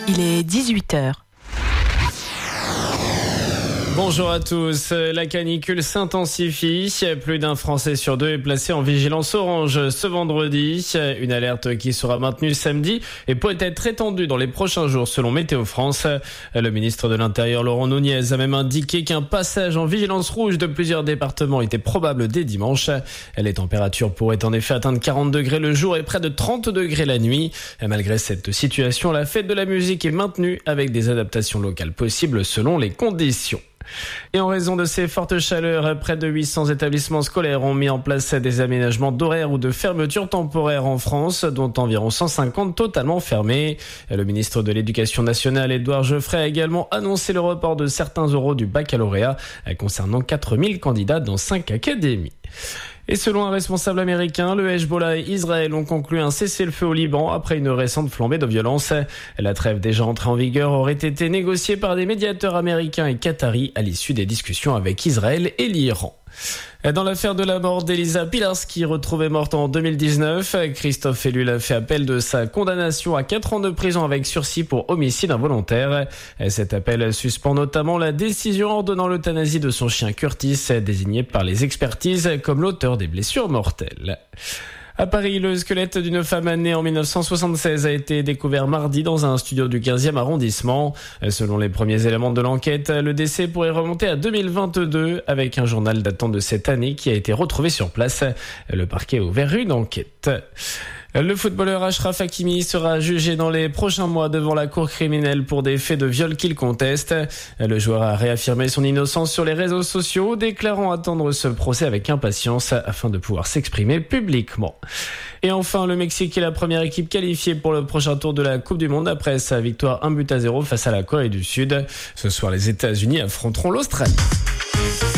Il est 18h. Bonjour à tous. La canicule s'intensifie. Plus d'un Français sur deux est placé en vigilance orange ce vendredi. Une alerte qui sera maintenue samedi et peut être étendue dans les prochains jours selon Météo France. Le ministre de l'Intérieur Laurent Nunez a même indiqué qu'un passage en vigilance rouge de plusieurs départements était probable dès dimanche. Les températures pourraient en effet atteindre 40 degrés le jour et près de 30 degrés la nuit. Malgré cette situation, la fête de la musique est maintenue avec des adaptations locales possibles selon les conditions. Et en raison de ces fortes chaleurs, près de 800 établissements scolaires ont mis en place des aménagements d'horaires ou de fermetures temporaires en France, dont environ 150 totalement fermés. Le ministre de l'Éducation nationale, Édouard Geoffrey, a également annoncé le report de certains oraux du baccalauréat concernant 4000 candidats dans 5 académies. Et selon un responsable américain, le Hezbollah et Israël ont conclu un cessez-le-feu au Liban après une récente flambée de violence. La trêve déjà entrée en vigueur aurait été négociée par des médiateurs américains et qataris à l'issue des discussions avec Israël et l'Iran. Dans l'affaire de la mort d'Elisa Pilarski, retrouvée morte en 2019, Christophe Ellul a fait appel de sa condamnation à 4 ans de prison avec sursis pour homicide involontaire. Cet appel suspend notamment la décision ordonnant l'euthanasie de son chien Curtis, désigné par les expertises comme l'auteur des blessures mortelles. À Paris, le squelette d'une femme née en 1976 a été découvert mardi dans un studio du 15e arrondissement. Selon les premiers éléments de l'enquête, le décès pourrait remonter à 2022 avec un journal datant de cette année qui a été retrouvé sur place. Le parquet a ouvert une enquête. Le footballeur Achraf Hakimi sera jugé dans les prochains mois devant la cour criminelle pour des faits de viol qu'il conteste. Le joueur a réaffirmé son innocence sur les réseaux sociaux, déclarant attendre ce procès avec impatience afin de pouvoir s'exprimer publiquement. Et enfin, le Mexique est la première équipe qualifiée pour le prochain tour de la Coupe du Monde après sa victoire 1-0 face à la Corée du Sud. Ce soir, les États-Unis affronteront l'Australie.